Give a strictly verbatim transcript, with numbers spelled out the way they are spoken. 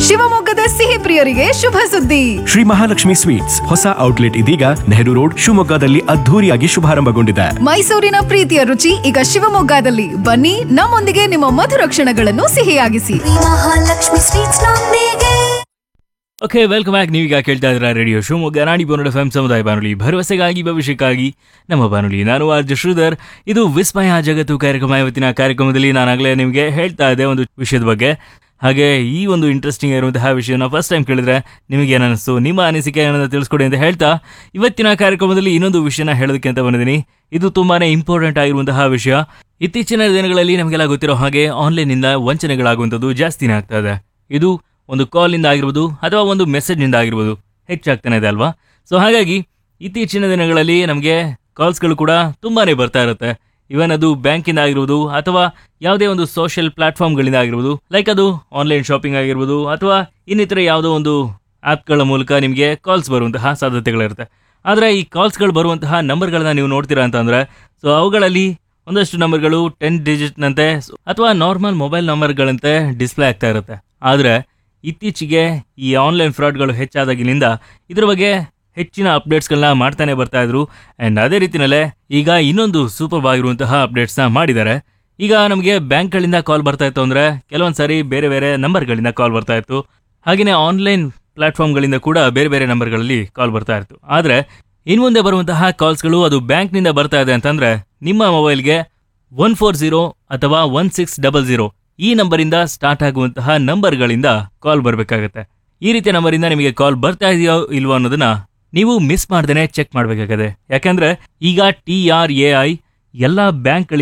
ಶಿವಮೊಗ್ಗದ ಸಿಹಿ ಪ್ರಿಯರಿಗೆ ಶುಭ ಸುದ್ದಿ. ಶ್ರೀ ಮಹಾಲಕ್ಷ್ಮಿ ಸ್ವೀಟ್ಸ್ ಹೊಸ ಔಟ್ಲೆಟ್ ಇದೀಗ ನೆಹರು ರೋಡ್ ಶಿವಮೊಗ್ಗದಲ್ಲಿ ಅದ್ಧೂರಿಯಾಗಿ ಶುಭಾರಂಭಗೊಂಡಿದೆ. ಮೈಸೂರಿನ ಪ್ರೀತಿಯ ರುಚಿ ಈಗ ಶಿವಮೊಗ್ಗದಲ್ಲಿ. ಬನ್ನಿ, ನಮ್ಮೊಂದಿಗೆ ನಿಮ್ಮ ಮಧುರ ಕ್ಷಣಗಳನ್ನು ಸಿಹಿಯಾಗಿಸಿ. ಮಹಾಲಕ್ಷ್ಮಿ ಸ್ವೀಟ್ಸ್ ನೊಂದಿಗೆ. Okay, welcome back. ನೀವೀಗ ಕೇಳ್ತಾ ಇದ್ದೀರಾ ರೇಡಿಯೋ ಶಿವಮೊಗ್ಗ ನಾಡಿ ಬೋನಡ್ ಎಫ್ ಎಂ ಸಮುದಾಯ ಬಾನುಲಿ, ಭರವಸೆಗಾಗಿ ಭವಿಷ್ಯಕ್ಕಾಗಿ ನಮ್ಮ ಬಾನುಲಿ. ನಾನು ಆರ್ ಜೆ ಶ್ರೀಧರ್. ಇದು ವಿಸ್ಮಯ ಜಗತ್ತು ಕಾರ್ಯಕ್ರಮ. ಇವತ್ತಿನ ಕಾರ್ಯಕ್ರಮದಲ್ಲಿ ನಾನಾಗಲೇ ನಿಮಗೆ ಹೇಳ್ತಾ ಇದ್ದೆ ಒಂದು ವಿಷಯದ ಬಗ್ಗೆ. ಹಾಗೆ ಈ ಒಂದು ಇಂಟ್ರೆಸ್ಟಿಂಗ್ ಆಗಿರುವಂತಹ ವಿಷಯನ ಫಸ್ಟ್ ಟೈಮ್ ಕೇಳಿದ್ರೆ ನಿಮಗೆ ಏನನ್ನಿಸ್ತು, ನಿಮ್ಮ ಅನಿಸಿಕೆ ಏನನ್ನ ತಿಳಿಸ್ಕೊಡಿ ಅಂತ ಹೇಳ್ತಾ ಇವತ್ತಿನ ಕಾರ್ಯಕ್ರಮದಲ್ಲಿ ಇನ್ನೊಂದು ವಿಷಯನ ಹೇಳೋದಕ್ಕೆ ಅಂತ ಬಂದಿದ್ದೀನಿ. ಇದು ತುಂಬಾನೇ ಇಂಪಾರ್ಟೆಂಟ್ ಆಗಿರುವಂತಹ ವಿಷಯ. ಇತ್ತೀಚಿನ ದಿನಗಳಲ್ಲಿ ನಮಗೆಲ್ಲ ಗೊತ್ತಿರೋ ಹಾಗೆ ಆನ್ಲೈನಿಂದ ವಂಚನೆಗಳಾಗುವಂಥದ್ದು ಜಾಸ್ತಿನೇ ಆಗ್ತಾ ಇದೆ. ಇದು ಒಂದು ಕಾಲಿಂದ ಆಗಿರ್ಬೋದು ಅಥವಾ ಒಂದು ಮೆಸೇಜ್ನಿಂದ ಆಗಿರ್ಬೋದು ಹೆಚ್ಚಾಗ್ತಾನೆ ಇದೆ ಅಲ್ವಾ. ಸೊ ಹಾಗಾಗಿ ಇತ್ತೀಚಿನ ದಿನಗಳಲ್ಲಿ ನಮಗೆ ಕಾಲ್ಸ್ಗಳು ಕೂಡ ತುಂಬಾನೇ ಬರ್ತಾ ಇರುತ್ತೆ. ಇವನ್ ಅದು ಬ್ಯಾಂಕಿಂದ ಆಗಿರ್ಬೋದು ಅಥವಾ ಯಾವುದೇ ಒಂದು ಸೋಷಿಯಲ್ ಪ್ಲಾಟ್ಫಾರ್ಮ್ಗಳಿಂದ ಆಗಿರ್ಬೋದು, ಲೈಕ್ ಅದು ಆನ್ಲೈನ್ ಶಾಪಿಂಗ್ ಆಗಿರ್ಬೋದು ಅಥವಾ ಇನ್ನಿತರ ಯಾವುದೋ ಒಂದು ಆ್ಯಪ್ಗಳ ಮೂಲಕ ನಿಮಗೆ ಕಾಲ್ಸ್ ಬರುವಂತಹ ಸಾಧ್ಯತೆಗಳಿರುತ್ತೆ. ಆದರೆ ಈ ಕಾಲ್ಸ್ಗಳು ಬರುವಂತಹ ನಂಬರ್ಗಳನ್ನ ನೀವು ನೋಡ್ತೀರಾ ಅಂತಂದರೆ, ಸೊ ಅವುಗಳಲ್ಲಿ ಒಂದಷ್ಟು ನಂಬರ್ಗಳು ಟೆನ್ ಡಿಜಿಟ್ನಂತೆ ಅಥವಾ ನಾರ್ಮಲ್ ಮೊಬೈಲ್ ನಂಬರ್ಗಳಂತೆ ಡಿಸ್ಪ್ಲೇ ಆಗ್ತಾ ಇರುತ್ತೆ. ಆದರೆ ಇತ್ತೀಚೆಗೆ ಈ ಆನ್ಲೈನ್ ಫ್ರಾಡ್ಗಳು ಹೆಚ್ಚಾದಾಗಿನಿಂದ ಇದ್ರ ಬಗ್ಗೆ ಹೆಚ್ಚಿನ ಅಪ್ಡೇಟ್ಸ್ಗಳನ್ನ ಮಾಡ್ತಾನೆ ಬರ್ತಾ ಇದ್ರು. ಆ್ಯಂಡ್ ಅದೇ ರೀತಿಯಲ್ಲೇ ಈಗ ಇನ್ನೊಂದು ಸೂಪರ್ ಆಗಿರುವಂತಹ ಅಪ್ಡೇಟ್ಸ್ನ ಮಾಡಿದ್ದಾರೆ. ಈಗ ನಮಗೆ ಬ್ಯಾಂಕ್ಗಳಿಂದ ಕಾಲ್ ಬರ್ತಾ ಇತ್ತು ಅಂದರೆ ಕೆಲವೊಂದು ಸಾರಿ ಬೇರೆ ಬೇರೆ ನಂಬರ್ಗಳಿಂದ ಕಾಲ್ ಬರ್ತಾ ಇತ್ತು. ಹಾಗೆಯೇ ಆನ್ಲೈನ್ ಪ್ಲಾಟ್ಫಾರ್ಮ್ಗಳಿಂದ ಕೂಡ ಬೇರೆ ಬೇರೆ ನಂಬರ್ಗಳಲ್ಲಿ ಕಾಲ್ ಬರ್ತಾ ಇತ್ತು. ಆದರೆ ಇನ್ನು ಮುಂದೆ ಬರುವಂತಹ ಕಾಲ್ಸ್ಗಳು ಅದು ಬ್ಯಾಂಕ್ನಿಂದ ಬರ್ತಾ ಇದೆ ಅಂತಂದರೆ ನಿಮ್ಮ ಮೊಬೈಲ್ಗೆ ಒನ್ ಫೋರ್ ಜೀರೋ ಅಥವಾ ಒನ್ ಸಿಕ್ಸ್ ಡಬಲ್ ಜೀರೋ ಈ ನಂಬರಿಂದ ಸ್ಟಾರ್ಟ್ ಆಗುವಂತಹ ನಂಬರ್ಗಳಿಂದ ಕಾಲ್ ಬರಬೇಕಾಗತ್ತೆ. ಈ ರೀತಿಯ ನಂಬರಿಂದ ನಿಮಗೆ ಕಾಲ್ ಬರ್ತಾ ಇದೆಯೋ ಇಲ್ವೋ ಅನ್ನೋದನ್ನ ನೀವು ಮಿಸ್ ಮಾಡ್ದೇನೆ ಚೆಕ್ ಮಾಡಬೇಕಾಗತ್ತೆ. ಯಾಕಂದ್ರೆ ಈಗ ಟಿ ಆರ್ ಎ ಐ ಎಲ್ಲ ಬ್ಯಾಂಕ್ಗಳಿಗೆ